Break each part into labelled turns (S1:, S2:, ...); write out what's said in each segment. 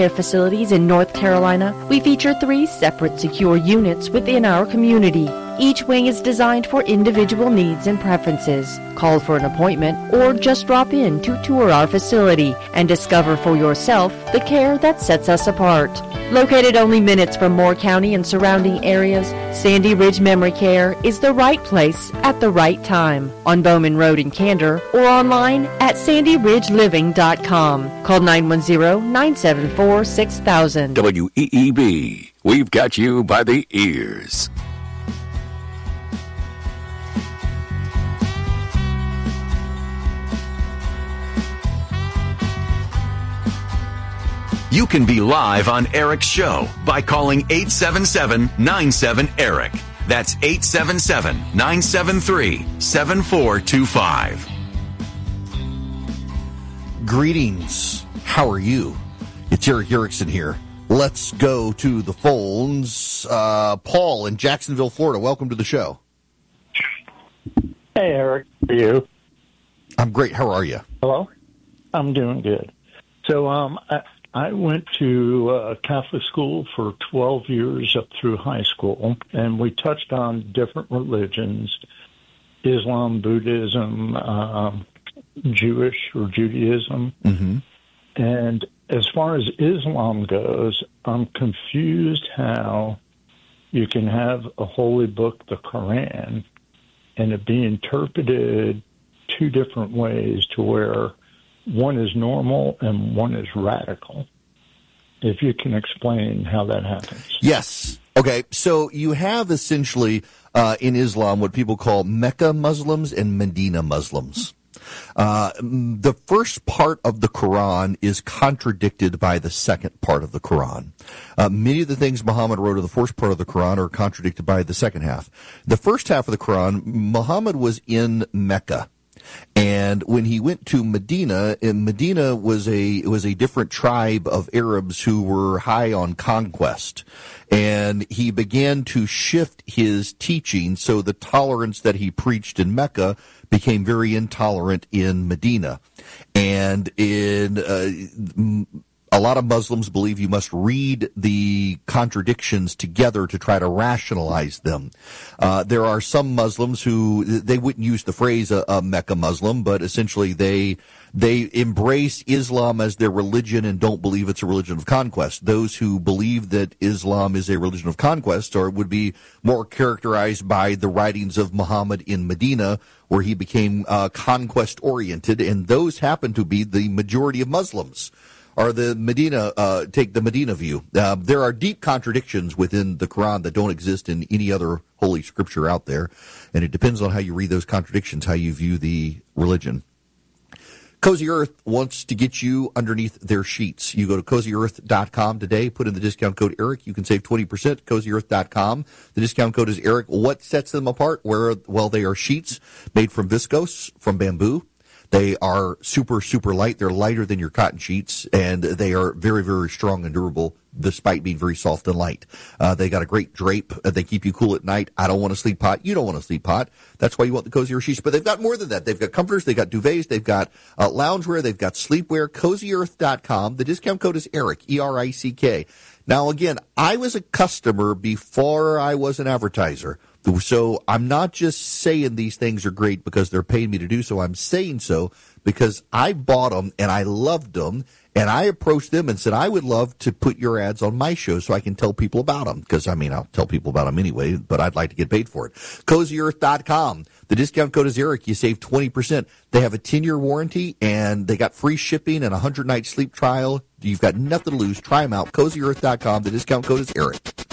S1: care facilities in North Carolina, we feature 3 separate secure units within our community. Each wing is designed for individual needs and preferences. Call for an appointment or just drop in to tour our facility and discover for yourself the care that sets us apart. Located only minutes from Moore County and surrounding areas, Sandy Ridge Memory Care is the right place at the right time on Bowman Road in Candor or online at sandyridgeliving.com. Call 910-974-6000.
S2: WEEB, we've got you by the ears. You can be live on Eric's show by calling 877-97-ERIC. That's 877-973-7425.
S3: Greetings. How are you? It's Eric Erickson here. Let's go to the phones. Paul in Jacksonville, Florida. Welcome to the show.
S4: Hey, Eric. How are you?
S3: I'm great. How are you?
S4: Hello? I'm doing good. So, I went to Catholic school for 12 years up through high school, and we touched on different religions, Islam, Buddhism, Jewish or Judaism.
S3: Mm-hmm.
S4: And as far as Islam goes, I'm confused how you can have a holy book, the Quran, and it be interpreted 2 different ways to where one is normal and one is radical. If you can explain how that happens.
S3: Yes. Okay, so you have essentially in Islam what people call Mecca Muslims and Medina Muslims. The first part of the Quran is contradicted by the second part of the Quran. Many of the things Muhammad wrote in the first part of the Quran are contradicted by the second half. The first half of the Quran, Muhammad was in Mecca. And when he went to Medina, and Medina was a different tribe of Arabs who were high on conquest. And he began to shift his teaching, so the tolerance that he preached in Mecca became very intolerant in Medina. And a lot of Muslims believe you must read the contradictions together to try to rationalize them. There are some Muslims who, they wouldn't use the phrase a Mecca Muslim, but essentially they embrace Islam as their religion and don't believe it's a religion of conquest. Those who believe that Islam is a religion of conquest would be more characterized by the writings of Muhammad in Medina, where he became conquest-oriented, and those happen to be the majority of Muslims. Or the Medina, take the Medina view. There are deep contradictions within the Quran that don't exist in any other holy scripture out there, and it depends on how you read those contradictions, how you view the religion. Cozy Earth wants to get you underneath their sheets. You go to CozyEarth.com today, put in the discount code ERIC. You can save 20%, CozyEarth.com. The discount code is ERIC. What sets them apart? Well, they are sheets made from viscose, from bamboo. They are super, super light. They're lighter than your cotton sheets, and they are very, very strong and durable, despite being very soft and light. They got a great drape. They keep you cool at night. I don't want to sleep hot. You don't want to sleep hot. That's why you want the cozier sheets. But they've got more than that. They've got comforters. They've got duvets. They've got loungewear. They've got sleepwear. CozyEarth.com. The discount code is ERIC, E-R-I-C-K. Now, again, I was a customer before I was an advertiser. So I'm not just saying these things are great because they're paying me to do so. I'm saying so because I bought them and I loved them, and I approached them and said, I would love to put your ads on my show so I can tell people about them. Because, I mean, I'll tell people about them anyway, but I'd like to get paid for it. CozyEarth.com. The discount code is ERIC. You save 20%. They have a 10-year warranty, and they got free shipping and a 100-night sleep trial. You've got nothing to lose. Try them out. CozyEarth.com. The discount code is ERIC.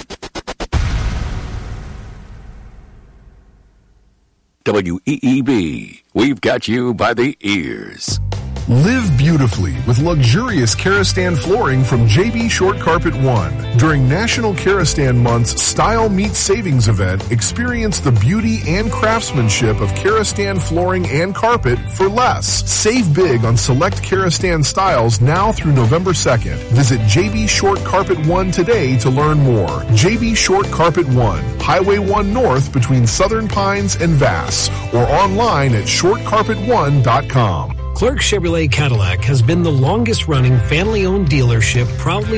S2: WEEB, we've got you by the ears.
S5: Live beautifully with luxurious Karastan flooring from JB Short Carpet One. During National Karastan Month's Style Meets Savings event, experience the beauty and craftsmanship of Karastan flooring and carpet for less. Save big on select Karastan styles now through November 2nd. Visit JB Short Carpet One today to learn more. JB Short Carpet One, Highway 1 North between Southern Pines and Vass, or online at shortcarpet1.com.
S6: Clark Chevrolet Cadillac has been the longest-running family-owned dealership, proudly